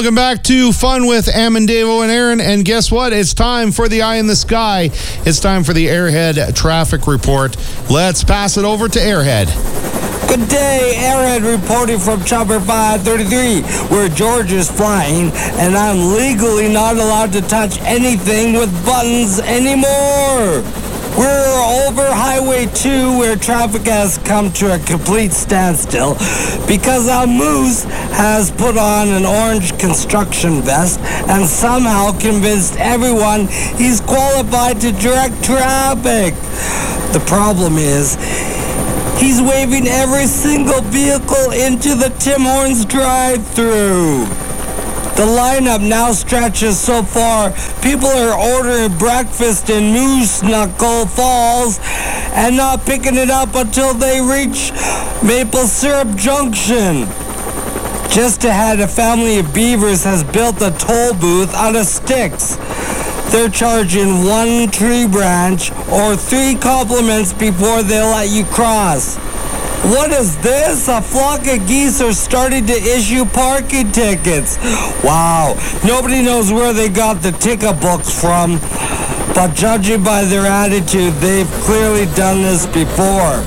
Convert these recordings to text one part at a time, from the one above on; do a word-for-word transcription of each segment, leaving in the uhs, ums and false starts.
Welcome back to Fun with Amandavo and Aaron. And guess what? It's time for the Eye in the Sky. It's time for the Airhead Traffic Report. Let's pass it over to Airhead. Good day, Airhead reporting from Chopper five thirty-three, where George is flying, and I'm legally not allowed to touch anything with buttons anymore. We're over Highway two, where traffic has come to a complete standstill because our moose has put on an orange construction vest and somehow convinced everyone he's qualified to direct traffic. The problem is, he's waving every single vehicle into the Tim Hortons drive-thru. The lineup now stretches so far, people are ordering breakfast in Moose Knuckle Falls and not picking it up until they reach Maple Syrup Junction. Just ahead, a family of beavers has built a toll booth out of sticks. They're charging one tree branch or three compliments before they let you cross. What is this? A flock of geese are starting to issue parking tickets. Wow, nobody knows where they got the ticket books from, but judging by their attitude, they've clearly done this before.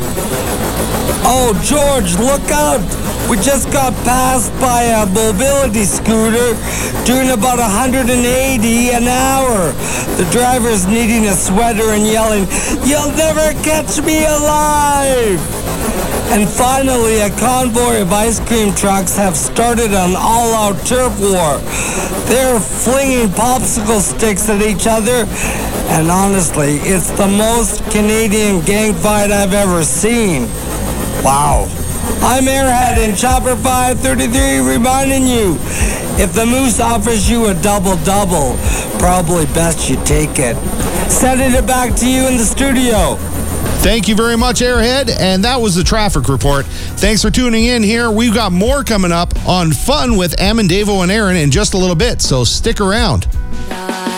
Oh, George, look out! We just got passed by a mobility scooter doing about one hundred eighty an hour. The driver's needing a sweater and yelling, "You'll never catch me alive!" And finally, a convoy of ice cream trucks have started an all-out turf war. They're flinging popsicle sticks at each other, and honestly, it's the most Canadian gang fight I've ever seen. Wow. I'm Airhead in Chopper five thirty-three reminding you, if the moose offers you a double-double, probably best you take it. Sending it back to you in the studio. Thank you very much, Airhead. And that was the traffic report. Thanks for tuning in here. We've got more coming up on Fun with Amandavo and Aaron in just a little bit, so stick around.